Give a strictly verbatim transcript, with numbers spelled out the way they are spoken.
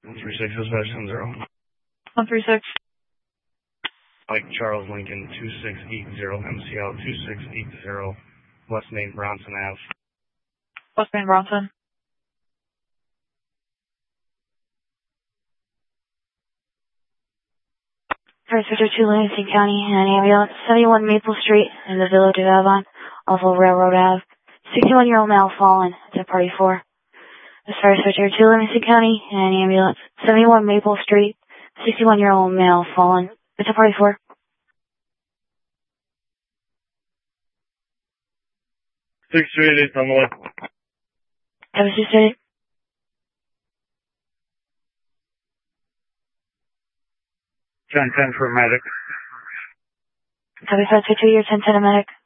one three six, dispatch ten zero. one three six. Mike Charles Lincoln, two six eight zero, M C L two six eight zero, West Main Bronson Ave. West Main Bronson. First Sector two, Livingston County, and ambulance, seventy-one Maple Street in the Village of Avon, off of Railroad Ave. sixty-one-year-old male fallen. It's at Party four. This First Sector two, Livingston County, and ambulance, seventy-one Maple Street, sixty-one-year-old male fallen. It's at Party four. six two eight eight on the way. That was just it. ten ten for medic. Copy five two two, you're ten ten a medic.